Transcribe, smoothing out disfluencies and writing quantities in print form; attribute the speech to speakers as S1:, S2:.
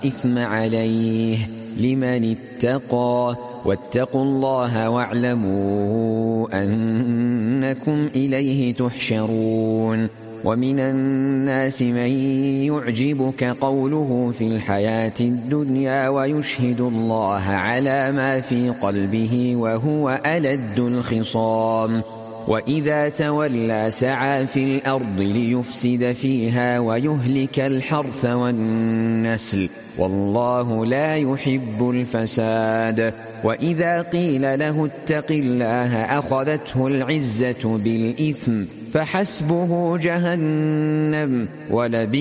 S1: إثم عليه لمن اتقى واتقوا الله واعلموا أنكم إليه تحشرون. ومن الناس من يعجبك قوله في الحياة الدنيا ويشهد الله على ما في قلبه وهو ألد الخصام. وإذا تولى سعى في الأرض ليفسد فيها ويهلك الحرث والنسل والله لا يحب الفساد. وإذا قيل له اتق الله أخذته العزة بالإثم فحسبه جهنم ولبئس